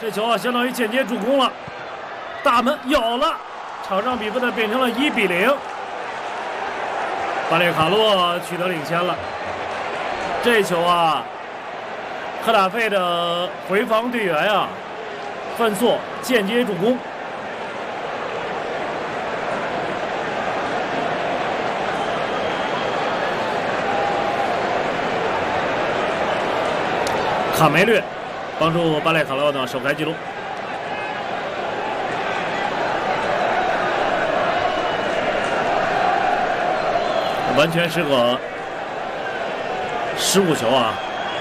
这球啊，相当于间接助攻了。大门有了，场上比分呢变成了1比0，巴列卡洛取得领先了。这球啊，赫塔费的回防队员啊，范索间接助攻。卡梅略帮助巴列卡洛呢首开纪录。完全是个15球啊！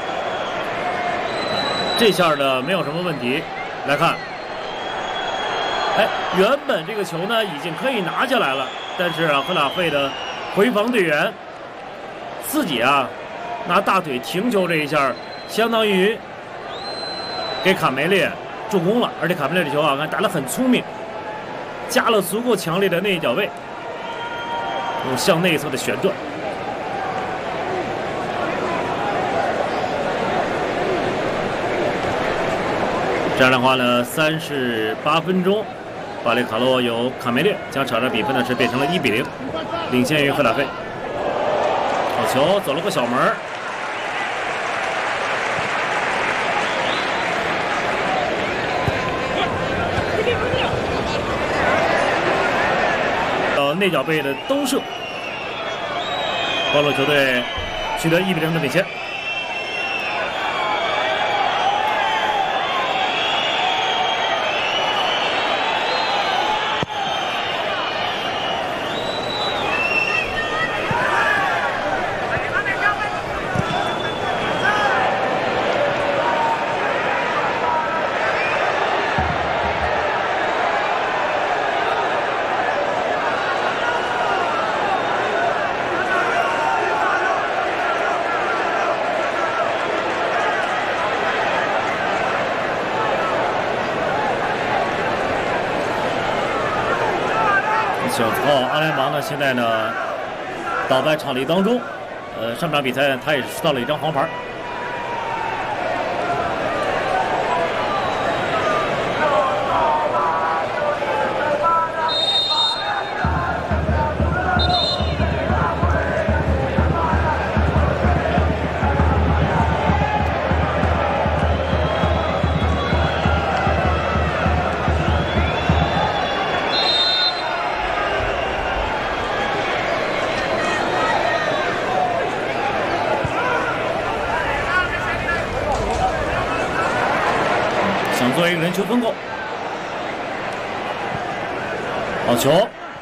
这下呢没有什么问题。来看，哎，原本这个球呢已经可以拿下来了，但是啊，赫塔费的回防队员自己啊拿大腿停球这一下，相当于给卡梅列助攻了。而且卡梅列这球啊，看打得很聪明，加了足够强烈的内脚位。用向内侧的旋转，这样的话呢，38分钟，巴列卡洛由卡梅列将场上比分呢是变成了1比0，领先于赫塔费。好球，走了个小门。内脚背的兜射，帮助球队取得1比0的领先。小曹阿联酋呢，现在呢倒在场地当中。上场比赛他也是收到了一张黄牌。做一个人球分扣，好球！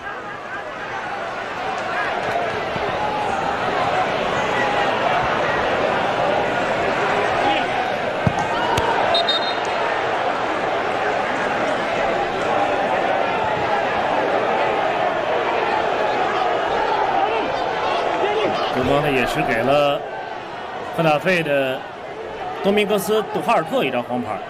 对方呢也是给了赫塔费的多明戈斯·杜哈尔特一张黄牌。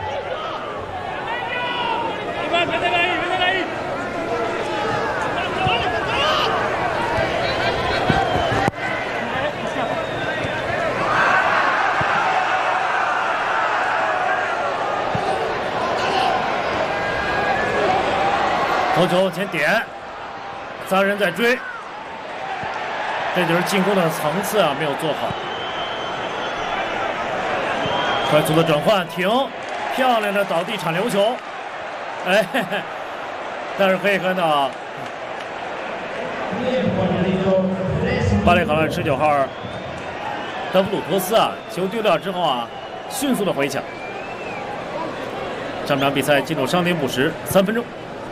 头球往前点，3人在追，这就是进攻的层次啊，没有做好。快速的转换，停，漂亮的倒地铲流球，哎，但是可以看到，巴列卡洛19号德弗鲁托斯啊，球丢掉之后啊，迅速的回抢。上场比赛进入伤停补时3分钟。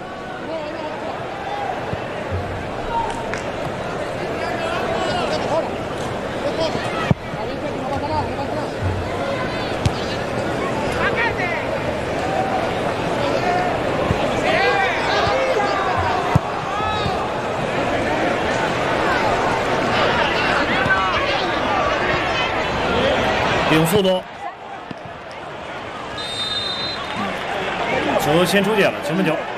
顶速度，球先出界了，球门球。